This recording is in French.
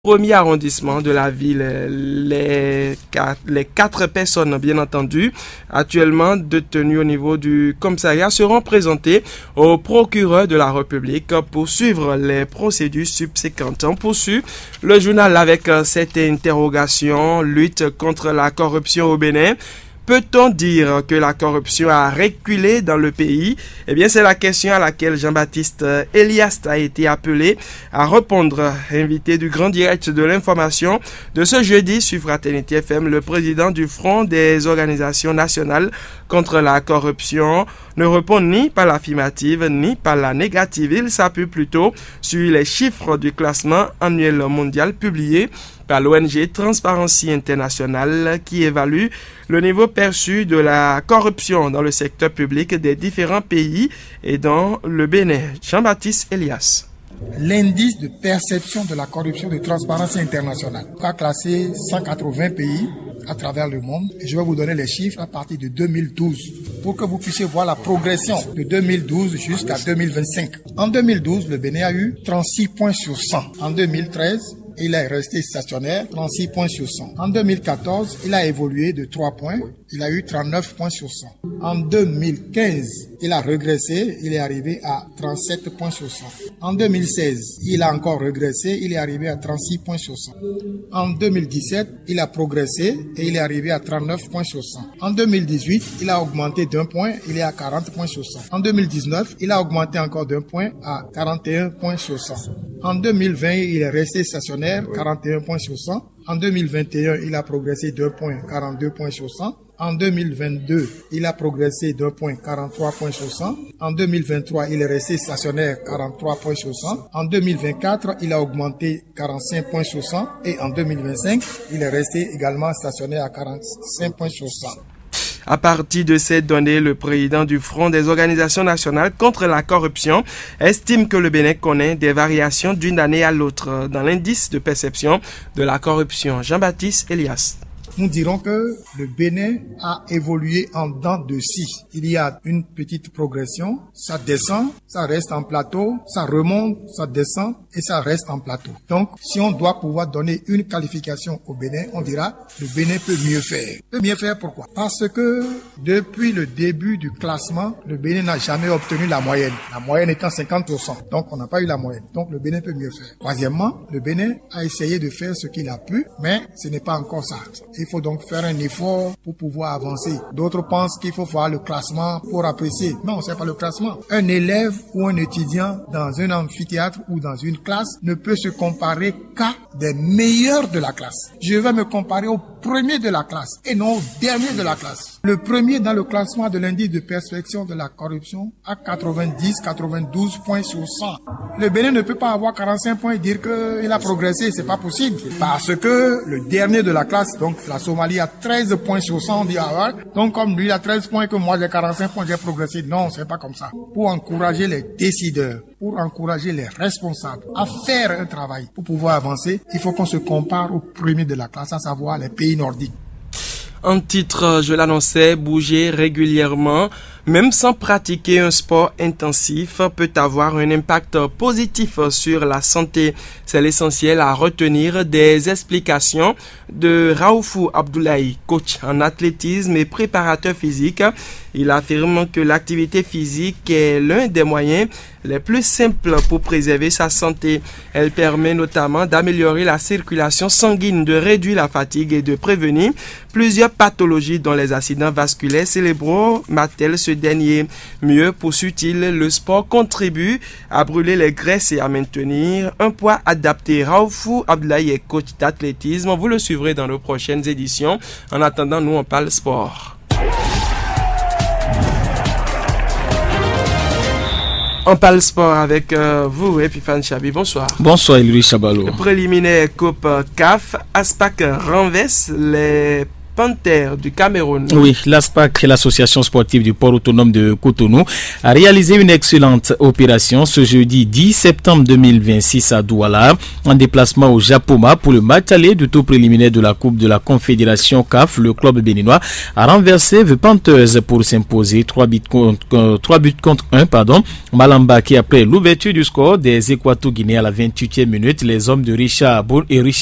Premier arrondissement de la ville, les quatre personnes, bien entendu, actuellement détenues au niveau du commissariat, seront présentées au procureur de la République pour suivre les procédures subséquentes. On poursuit le journal avec cette interrogation: lutte contre la corruption au Bénin. Peut-on dire que la corruption a reculé dans le pays? Eh bien, c'est la question à laquelle Jean-Baptiste Elias a été appelé à répondre. Invité du grand direct de l'information de ce jeudi sur Fraternité FM, le président du Front des organisations nationales contre la corruption ne répond ni par l'affirmative ni par la négative. Il s'appuie plutôt sur les chiffres du classement annuel mondial publié par l'ONG Transparency International qui évalue le niveau perçu de la corruption dans le secteur public des différents pays et dans le Bénin. Jean-Baptiste Elias. L'indice de perception de la corruption de Transparency International a classé 180 pays à travers le monde. Et je vais vous donner les chiffres à partir de 2012 pour que vous puissiez voir la progression de 2012 jusqu'à 2025. En 2012, le Bénin a eu 36 points sur 100. En 2013, il est resté stationnaire, 36 points sur 100. En 2014, il a évolué de 3 points. Il a eu 39 points sur 100. En 2015, il a régressé. Il est arrivé à 37 points sur 100. En 2016, il a encore régressé. Il est arrivé à 36 points sur 100. En 2017, il a progressé et il est arrivé à 39 points sur 100. En 2018, il a augmenté d'un point. Il est à 40 points sur 100. En 2019, il a augmenté encore d'un point à 41 points sur 100. En 2020, il est resté stationnaire, 41 points sur 100. En 2021, il a progressé d'un point, 42 points sur 100. En 2022, il a progressé d'un point, 43 points sur 100. En 2023, il est resté stationnaire, 43 points sur 100. En 2024, il a augmenté 45 points sur 100. Et en 2025, il est resté également stationnaire à 45 points sur 100. À partir de ces données, le président du Front des organisations nationales contre la corruption estime que le Bénin connaît des variations d'une année à l'autre dans l'indice de perception de la corruption. Jean-Baptiste Elias. Nous dirons que le Bénin a évolué en dents de scie. Il y a une petite progression, ça descend, ça reste en plateau, ça remonte, ça descend et ça reste en plateau. Donc, si on doit pouvoir donner une qualification au Bénin, on dira le Bénin peut mieux faire. Peut mieux faire pourquoi? Parce que depuis le début du classement, le Bénin n'a jamais obtenu la moyenne. La moyenne étant 50%. Donc, on n'a pas eu la moyenne. Donc, le Bénin peut mieux faire. Troisièmement, le Bénin a essayé de faire ce qu'il a pu, mais ce n'est pas encore ça. Il faut donc faire un effort pour pouvoir avancer. D'autres pensent qu'il faut voir le classement pour apprécier. Non, c'est pas le classement. Un élève ou un étudiant dans un amphithéâtre ou dans une classe ne peut se comparer qu'à des meilleurs de la classe. Je vais me comparer au premier de la classe et non au dernier de la classe. Le premier dans le classement de l'indice de perception de la corruption a 92 points sur 100. Le Bénin ne peut pas avoir 45 points et dire qu'il a progressé. C'est pas possible. Parce que le dernier de la classe, donc la Somalie, a 13 points sur 100. On dit, ah ouais. Donc comme lui a 13 points que moi j'ai 45 points, j'ai progressé. Non, c'est pas comme ça. Pour encourager les décideurs, pour encourager les responsables à faire un travail pour pouvoir avancer, il faut qu'on se compare au premier de la classe, à savoir les pays nordiques. En titre, je l'annonçais, bouger régulièrement, même sans pratiquer un sport intensif, peut avoir un impact positif sur la santé. C'est l'essentiel à retenir des explications de Raoufou Abdoulaye, coach en athlétisme et préparateur physique. Il affirme que l'activité physique est l'un des moyens les plus simples pour préserver sa santé. Elle permet notamment d'améliorer la circulation sanguine, de réduire la fatigue et de prévenir plusieurs pathologies dont les accidents vasculaires cérébraux, martèle ce dernier. Mieux, poursuit-il, le sport contribue à brûler les graisses et à maintenir un poids adapté. Raoufou Abdoulaye est coach d'athlétisme. Vous le suivrez dans nos prochaines éditions. En attendant, nous on parle sport. On parle sport avec vous, Epiphane Chabi. Bonsoir. Bonsoir, Louis Chabalo. Le préliminaire Coupe CAF, Aspac renverse les Panthères du Cameroun. Oui, l'ASPAC, l'association sportive du port autonome de Cotonou, a réalisé une excellente opération ce jeudi 10 septembre 2026 à Douala, en déplacement au Japoma pour le match aller du tour préliminaire de la Coupe de la Confédération CAF. Le club béninois a renversé The Panthers pour s'imposer 3 buts contre 1. Malamba qui, après l'ouverture du score des Équato-Guinéens à la 28e minute, les hommes de Richard Bourg et Richard